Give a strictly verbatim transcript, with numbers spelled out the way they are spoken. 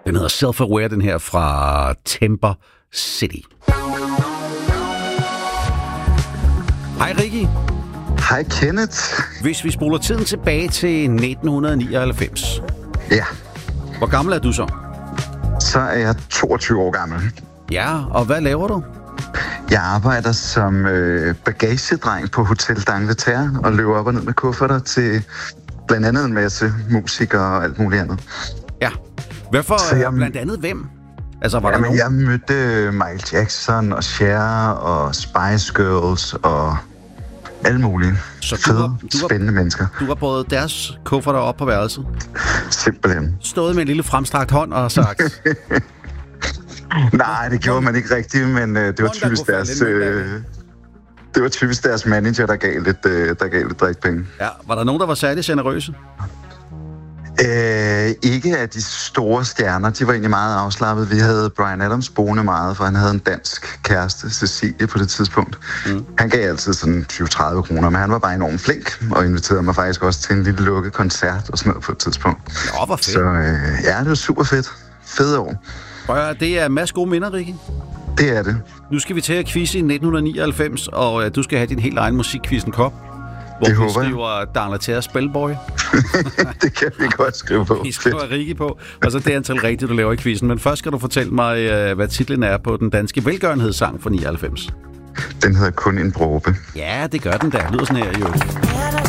Den hedder Self-Aware, den her fra Timber City. Hej Ricky. Hej Kenneth. Hvis vi spoler tiden tilbage til nitten nioghalvfems. Ja. Hvor gammel er du så? Så er jeg toogtyve år gammel. Ja, og hvad laver du? Jeg arbejder som øh, bagagedreng på Hotel d'Angleterre og løber op og ned med kufferter til blandt andet en masse musikere og alt muligt andet. Ja. Hvorfor jeg, blandt andet hvem? Altså, var jamen, der nogen? Jeg mødte Michael Jackson og Cher og Spice Girls og alle mulige Så du fede, var, du var, spændende mennesker. Du var både deres kufferter op på værelset? Simpelthen. Stået med en lille fremstrakt hånd og sagt... Nej, det gjorde man ikke rigtigt, men øh, det var typisk deres... Øh, det var typisk deres manager, der gav lidt, øh, der gav lidt drikpenge. Ja, var der nogen, der var særlig generøse? Øh, ikke af de store stjerner. De var egentlig meget afslappet. Vi havde Bryan Adams boende meget, for han havde en dansk kæreste, Cecilie, på det tidspunkt. Mm. Han gav altid sådan tyve til tredive kroner, men han var bare enormt flink, og inviterede mig faktisk også til en lille lukket koncert og sådan noget på et tidspunkt. Nå, hvor fedt. Så øh, ja, det var super fedt. Fede år. Prøv, det er en masse gode minder, Rikke. Det er det. Nu skal vi til at quizze i nitten nioghalvfems, og uh, du skal have din helt egen musikquizzen kop. Hvor det vi håber skriver D'Angleterre Spellboy. Det kan vi godt skrive på. Vi skriver Rikke på, og så det antal rigtigt, du laver i quizzen. Men først skal du fortælle mig, uh, hvad titlen er på den danske velgørenhedssang fra nioghalvfems. Den hedder Kun en dråbe. Ja, det gør den der. Lyder sådan her, jo.